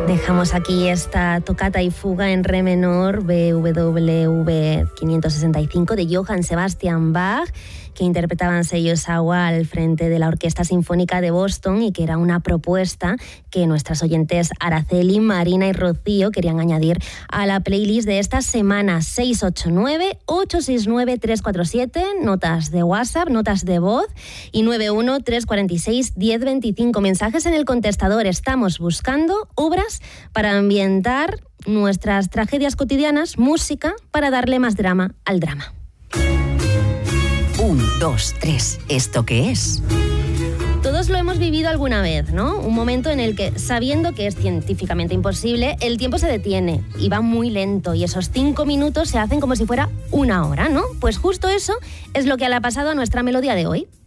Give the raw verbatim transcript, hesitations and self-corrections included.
Dejamos aquí esta tocata y fuga en re menor B W V quinientos sesenta y cinco de Johann Sebastian Bach, que interpretaban Seiyū Sawa al frente de la Orquesta Sinfónica de Boston y que era una propuesta que nuestras oyentes Araceli, Marina y Rocío querían añadir a la playlist de esta semana. Seis ocho nueve, ocho seis nueve, tres cuatro siete, notas de WhatsApp, notas de voz, y nueve uno, tres cuatro seis, diez veinticinco, mensajes en el contestador. Estamos buscando obras para ambientar nuestras tragedias cotidianas, música para darle más drama al drama. Un, dos, tres. ¿Esto qué es? Todos lo hemos vivido alguna vez, ¿no? Un momento en el que, sabiendo que es científicamente imposible, el tiempo se detiene y va muy lento y esos cinco minutos se hacen como si fuera una hora, ¿no? Pues justo eso es lo que le ha pasado a nuestra melodía de hoy.